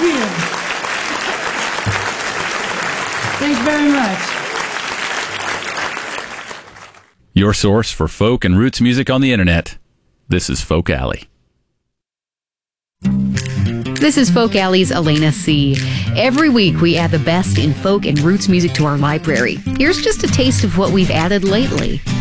you. Thanks very much. Your source for folk and roots music on the internet. This is Folk Alley. This is Folk Alley's Elena C. Every week we add the best in folk and roots music to our library. Here's just a taste of what we've added lately.